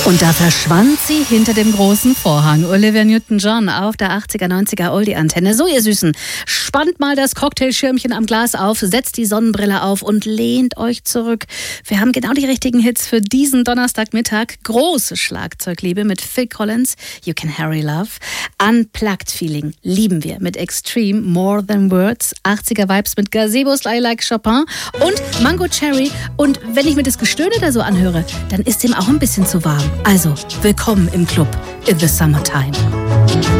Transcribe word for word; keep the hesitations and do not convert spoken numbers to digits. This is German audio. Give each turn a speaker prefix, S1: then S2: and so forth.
S1: Und da verschwand sie hinter dem großen Vorhang. Olivia Newton-John auf der achtziger, neunziger Oldie-Antenne. So, ihr Süßen, spannt mal das Cocktailschirmchen am Glas auf, setzt die Sonnenbrille auf und lehnt euch zurück. Wir haben genau die richtigen Hits für diesen Donnerstagmittag. Große Schlagzeugliebe mit Phil Collins, You Can Hurry Love. Unplugged Feeling lieben wir mit Extreme, More Than Words. achtziger Vibes mit Gazebos, I Like Chopin und Mango Cherry. Und wenn ich mir das Gestöhne da so anhöre, dann ist dem auch ein bisschen zu warm. Also, willkommen im Club in the Summertime.